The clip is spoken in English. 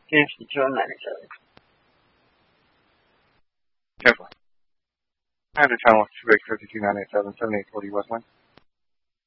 5297. Careful. I have the channel 2X52987 7840 Westland.